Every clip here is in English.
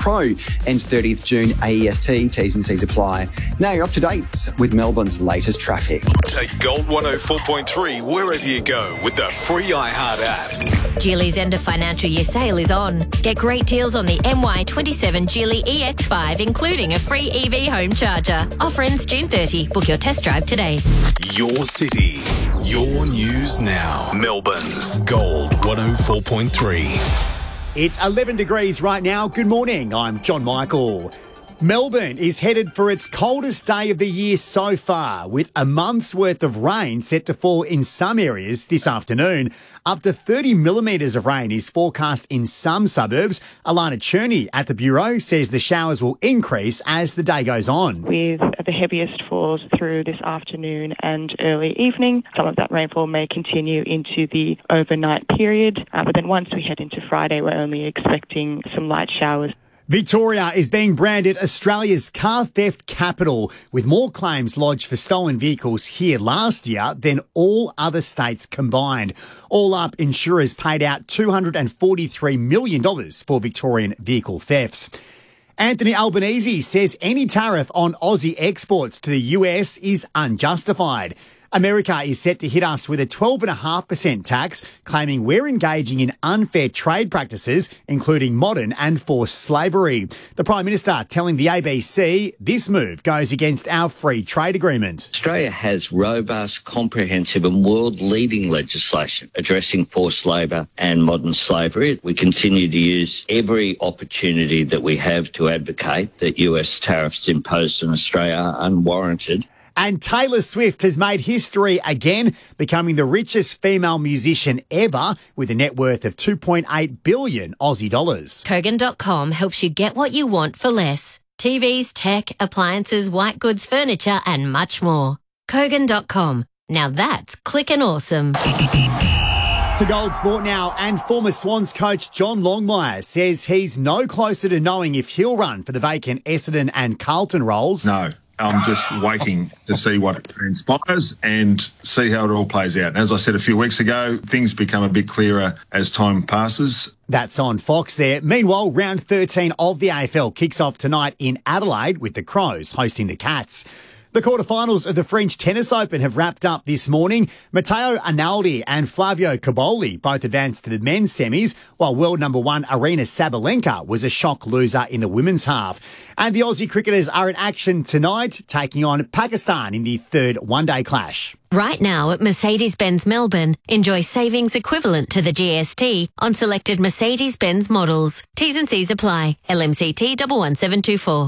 Pro. Ends 30th June AEST. T's and C's apply. Now you're up to date with Melbourne's latest traffic. Take Gold 104.3 wherever you go with the free iHeart app. Geely's end of financial year sale is on. Get great deals on the MY27 Geely EX5, including a free EV home charger. Offer ends June 30. Book your test drive today. Your city, your news now. Melbourne's Gold 104.3. It's 11 degrees right now. Good morning. I'm John Michael. Melbourne is headed for its coldest day of the year so far, with a month's worth of rain set to fall in some areas this afternoon. Up to 30 millimetres of rain is forecast in some suburbs. Alana Cherney at the Bureau says the showers will increase as the day goes on. With the heaviest falls through this afternoon and early evening, some of that rainfall may continue into the overnight period. But then once we head into Friday, we're only expecting some light showers. Victoria is being branded Australia's car theft capital, with more claims lodged for stolen vehicles here last year than all other states combined. All up, insurers paid out $243 million for Victorian vehicle thefts. Anthony Albanese says any tariff on Aussie exports to the US is unjustified. America is set to hit us with a 12.5% tax, claiming we're engaging in unfair trade practices, including modern and forced slavery. The Prime Minister telling the ABC this move goes against our free trade agreement. Australia has robust, comprehensive and world-leading legislation addressing forced labour and modern slavery. We continue to use every opportunity that we have to advocate that US tariffs imposed on Australia are unwarranted. And Taylor Swift has made history again, becoming the richest female musician ever with a net worth of 2.8 billion Aussie dollars. Kogan.com helps you get what you want for less. TVs, tech, appliances, white goods, furniture and much more. Kogan.com. Now that's clicking awesome. To Gold Sport now, and former Swans coach John Longmire says he's no closer to knowing if he'll run for the vacant Essendon and Carlton roles. No. I'm just waiting to see what transpires and see how it all plays out. As I said a few weeks ago, things become a bit clearer as time passes. That's on Fox there. Meanwhile, round 13 of the AFL kicks off tonight in Adelaide with the Crows hosting the Cats. The quarterfinals of the French Tennis Open have wrapped up this morning. Matteo Arnaldi and Flavio Cobolli both advanced to the men's semis, while world number one Aryna Sabalenka was a shock loser in the women's half. And the Aussie cricketers are in action tonight, taking on Pakistan in the third one-day clash. Right now at Mercedes-Benz Melbourne, enjoy savings equivalent to the GST on selected Mercedes-Benz models. T's and C's apply. LMCT 11724.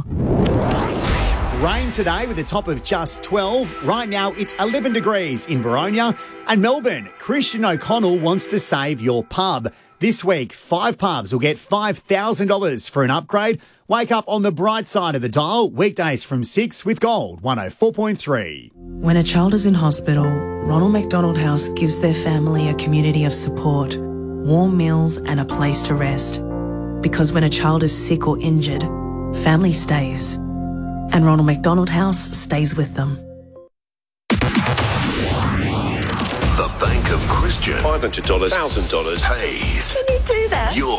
Rain today with a top of just 12. Right now, it's 11 degrees in Baronia. And Melbourne, Christian O'Connell wants to save your pub. This week, 5 pubs will get $5,000 for an upgrade. Wake up on the bright side of the dial, weekdays from 6 with Gold 104.3. When a child is in hospital, Ronald McDonald House gives their family a community of support, warm meals and a place to rest. Because when a child is sick or injured, family stays. And Ronald McDonald House stays with them. The Bank of Christian. $500, $1,000 pays. Can you do that? Your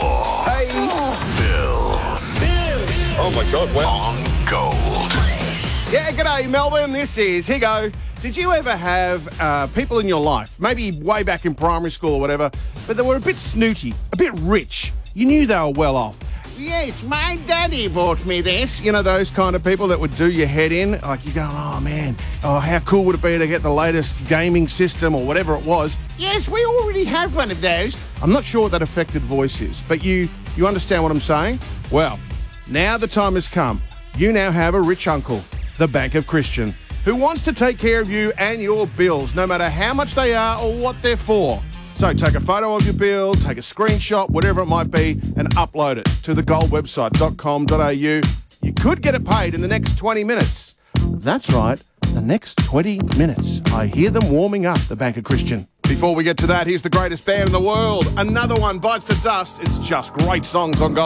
bills. Oh my God, On Gold. Yeah, g'day Melbourne, this is Higo. Did you ever have people in your life, maybe way back in primary school or whatever, but they were a bit snooty, a bit rich? You knew they were well off. Yes, my daddy bought me this. You know, those kind of people that would do your head in. Like, you're going, oh, man, how cool would it be to get the latest gaming system or whatever it was? Yes, we already have one of those. I'm not sure what that affected voice is, but you understand what I'm saying? Well, now the time has come. You now have a rich uncle, the Bank of Christian, who wants to take care of you and your bills, no matter how much they are or what they're for. So take a photo of your bill, take a screenshot, whatever it might be, and upload it to thegoldwebsite.com.au. You could get it paid in the next 20 minutes. That's right, the next 20 minutes. I hear them warming up, the Bank of Christian. Before we get to that, here's the greatest band in the world. Another one bites the dust. It's just great songs on Gold.